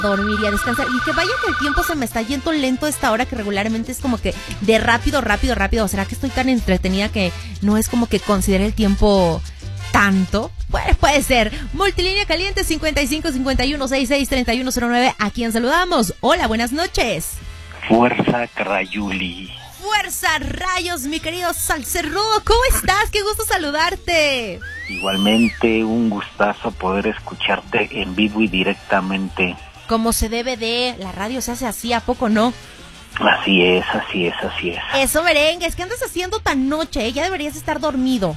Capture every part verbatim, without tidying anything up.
dormir y a descansar. Y que vaya que el tiempo se me está yendo lento a esta hora, que regularmente es como que de rápido, rápido, rápido. ¿O será que estoy tan entretenida que no es como que considere el tiempo tanto? Pues puede ser. Multilínea caliente cincuenta y cinco cincuenta y uno sesenta y seis treinta y uno cero nueve. ¿A quién saludamos? Hola, buenas noches. Fuerza Crayuli. Fuerza rayos, mi querido Salcerrudo. ¿Cómo estás? Qué gusto saludarte. Igualmente, un gustazo poder escucharte en vivo y directamente. Como se debe de, la radio se hace así, ¿a poco no? Así es, así es, así es. Eso, merengues, ¿qué andas haciendo tan noche? Eh? Ya deberías estar dormido.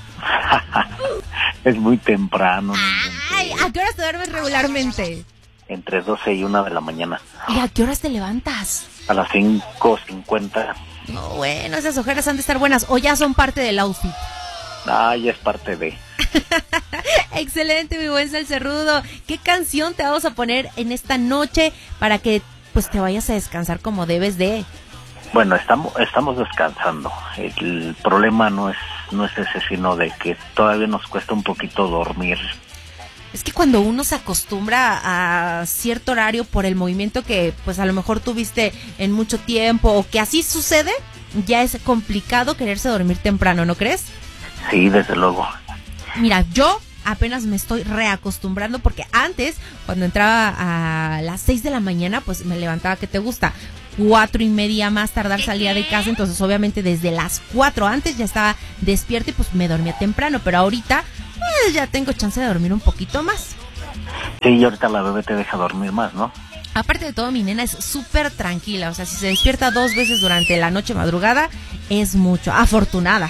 Es muy temprano. Ay, ¿a qué horas te duermes regularmente? Entre doce y una de la mañana. ¿Y a qué horas te levantas? A las cinco cincuenta. No, bueno, esas ojeras han de estar buenas, o ya son parte del outfit. Ah, ya es parte de... Excelente, mi buen Salcerrudo. ¿Qué canción te vamos a poner en esta noche para que pues te vayas a descansar como debes de? Bueno, estamos estamos descansando. El problema no es no es ese, sino de que todavía nos cuesta un poquito dormir. Es que cuando uno se acostumbra a cierto horario por el movimiento que pues a lo mejor tuviste en mucho tiempo o que así sucede, ya es complicado quererse dormir temprano, ¿no crees? Sí, desde luego. Mira, yo apenas me estoy reacostumbrando porque antes, cuando entraba a las seis de la mañana, pues me levantaba, ¿qué te gusta? Cuatro y media más tardar salía de casa, entonces obviamente desde las cuatro antes ya estaba despierta y pues me dormía temprano, pero ahorita pues ya tengo chance de dormir un poquito más. Sí, y ahorita la bebé te deja dormir más, ¿no? Aparte de todo, mi nena es súper tranquila, o sea, si se despierta dos veces durante la noche madrugada, es mucho, afortunada.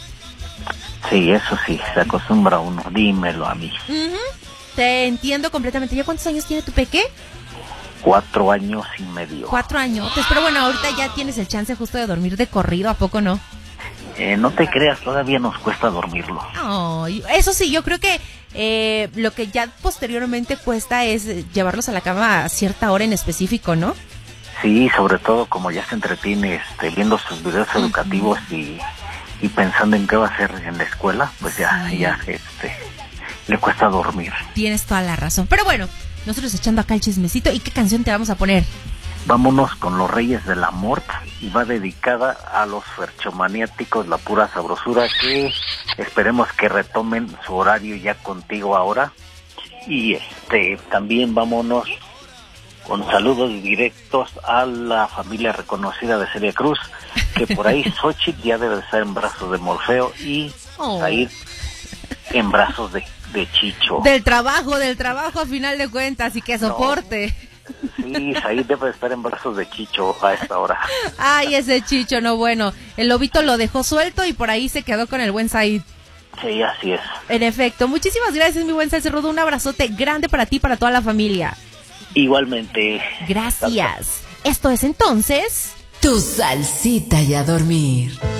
Sí, eso sí, se acostumbra uno, dímelo a mí. Uh-huh. Te entiendo completamente. ¿Ya cuántos años tiene tu peque? Cuatro años y medio. Cuatro años. Pero bueno, ahorita ya tienes el chance justo de dormir de corrido, ¿a poco no? Eh, no te creas, todavía nos cuesta dormirlo. Oh, eso sí, yo creo que eh, lo que ya posteriormente cuesta es llevarlos a la cama a cierta hora en específico, ¿no? Sí, sobre todo como ya se entretiene este, viendo sus videos uh-huh. educativos y... y pensando en qué va a hacer en la escuela, pues ya, sí. ya, este, le cuesta dormir. Tienes toda la razón. Pero bueno, nosotros echando acá el chismecito, ¿y qué canción te vamos a poner? Vámonos con Los Reyes del Amor, y va dedicada a los ferchomaniáticos, la pura sabrosura, que esperemos que retomen su horario ya contigo ahora. Y este, también vámonos con saludos directos a la familia reconocida de Celia Cruz, que por ahí Xochitl ya debe estar en brazos de Morfeo y oh. Zahir en brazos de, de Chicho. Del trabajo, del trabajo a final de cuentas, y que soporte. No. Sí, Zahir debe estar en brazos de Chicho a esta hora. Ay, ese Chicho, no, bueno, el lobito lo dejó suelto y por ahí se quedó con el buen Zahir. Sí, así es. En efecto, muchísimas gracias, mi buen Salcerrudo, un abrazote grande para ti y para toda la familia. Igualmente. Gracias. Esto es entonces... Tu salsita y a dormir.